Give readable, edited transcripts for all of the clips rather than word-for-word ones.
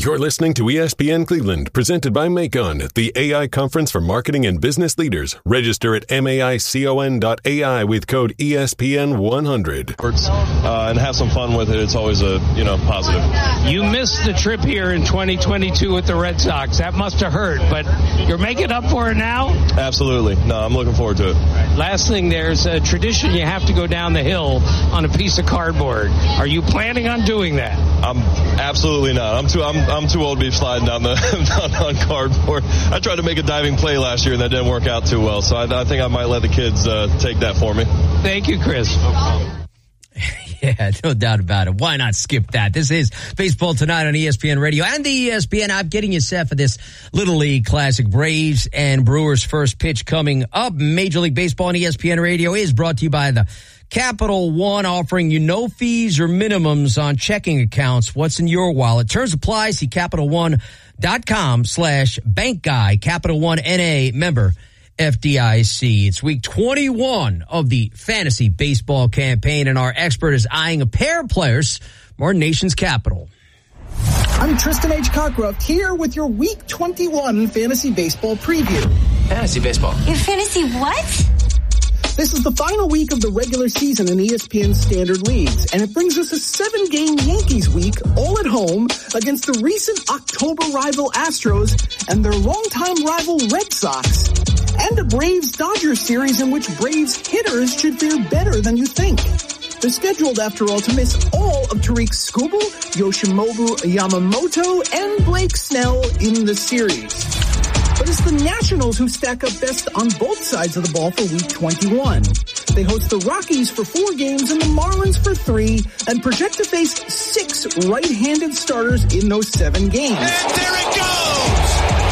You're listening to ESPN Cleveland, presented by Macon, the AI conference for marketing and business leaders. Register at maicon.ai with code ESPN100. And have some fun with it. It's always a, positive. You missed the trip here in 2022 with the Red Sox. That must have hurt, but you're making up for it now? Absolutely. No, I'm looking forward to it. Last thing, there's a tradition you have to go down the hill on a piece of cardboard. Are you planning on doing that? I'm absolutely not. I'm too old to be sliding down on cardboard. I tried to make a diving play last year and that didn't work out too well. So I think I might let the kids take that for me. Thank you, Chris. Yeah, no doubt about it. Why not skip that? This is Baseball Tonight on ESPN Radio and the ESPN app, getting you set for this Little League Classic. Braves and Brewers first pitch coming up. Major League Baseball on ESPN Radio is brought to you by the Capital One, offering you no fees or minimums on checking accounts. What's in your wallet? Terms apply. See CapitalOne.com/bankguy. Capital One NA, member FDIC. It's week 21 of the fantasy baseball campaign, and our expert is eyeing a pair of players from our nation's capital. I'm Tristan H. Cockruff here with your week 21 fantasy baseball preview. Fantasy baseball. Your fantasy what? This is the final week of the regular season in ESPN Standard Leagues, and it brings us a 7-game Yankees week all at home against the recent October rival Astros and their longtime rival Red Sox, and a Braves-Dodgers series in which Braves hitters should fare better than you think. They're scheduled, after all, to miss all of Tariq Skubal, Yoshimobu Yamamoto, and Blake Snell in the series. But it's the Nationals who stack up best on both sides of the ball for week 21. They host the Rockies for 4 games and the Marlins for 3, and project to face 6 right-handed starters in those 7 games. And there it goes!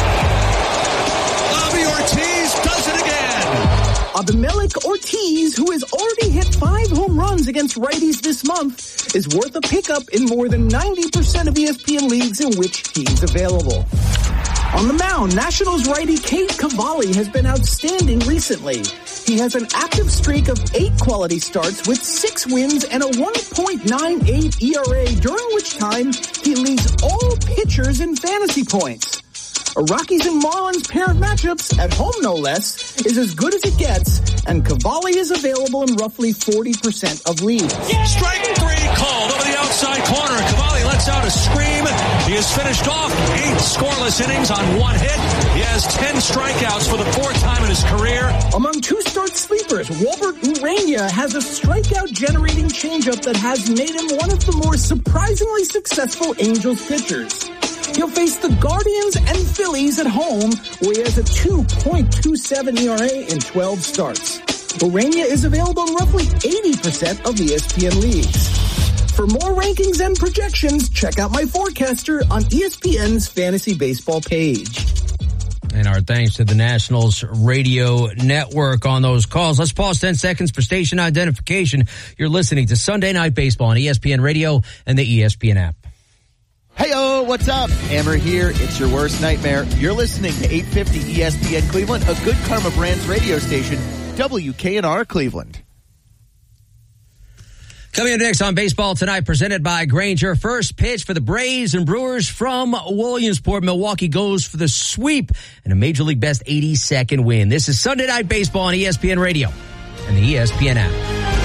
Bobby Ortiz does it again! Abimelec Ortiz, who has already hit 5 home runs against righties this month, is worth a pickup in more than 90% of ESPN leagues in which he's available. On the mound, Nationals righty Cade Cavalli has been outstanding recently. He has an active streak of 8 quality starts with 6 wins and a 1.98 ERA, during which time he leads all pitchers in fantasy points. A Rockies and Marlins pair of matchups, at home no less, is as good as it gets, and Cavalli is available in roughly 40% of leagues. Strike 3 called over the outside corner. Cavalli lets out a scream. He has finished off 8 scoreless innings on 1 hit. He has 10 strikeouts for the 4th time in his career. Among 2-start sleepers, Walbert Urania has a strikeout-generating changeup that has made him one of the more surprisingly successful Angels pitchers. He'll face the Guardians and Phillies at home, where he has a 2.27 ERA in 12 starts. Urania is available in roughly 80% of ESPN leagues. For more rankings and projections, check out my forecaster on ESPN's Fantasy Baseball page. And our thanks to the Nationals Radio Network on those calls. Let's pause 10 seconds for station identification. You're listening to Sunday Night Baseball on ESPN Radio and the ESPN app. Hey-oh, what's up? Hammer here. It's your worst nightmare. You're listening to 850 ESPN Cleveland, a Good Karma Brands radio station, WKNR Cleveland. Coming up next on Baseball Tonight, presented by Grainger. First pitch for the Braves and Brewers from Williamsport. Milwaukee goes for the sweep and a Major League Best 82nd win. This is Sunday Night Baseball on ESPN Radio and the ESPN app.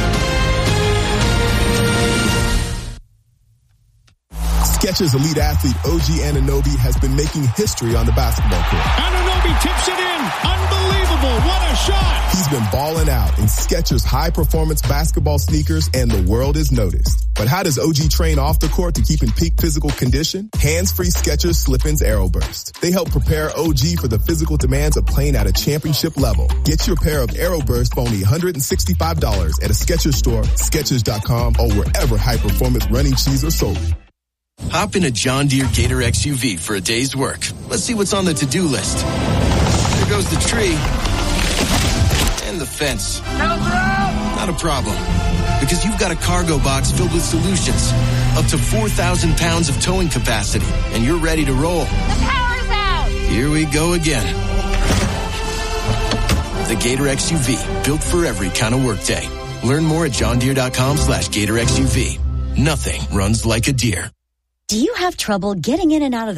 Skechers elite athlete OG Anunoby has been making history on the basketball court. Anunoby tips it in. Unbelievable. What a shot. He's been balling out in Skechers high-performance basketball sneakers, and the world has noticed. But how does OG train off the court to keep in peak physical condition? Hands-free Skechers Slip-ins Aeroburst. They help prepare OG for the physical demands of playing at a championship level. Get your pair of Aeroburst for only $165 at a Skechers store, Skechers.com, or wherever high-performance running shoes are sold. Hop in a John Deere Gator XUV for a day's work. Let's see what's on the to-do list. There goes the tree. And the fence. Not a problem. Because you've got a cargo box filled with solutions. Up to 4,000 pounds of towing capacity. And you're ready to roll. The power's out! Here we go again. The Gator XUV. Built for every kind of workday. Learn more at johndeere.com/Gator XUV. Nothing runs like a Deere. Do you have trouble getting in and out of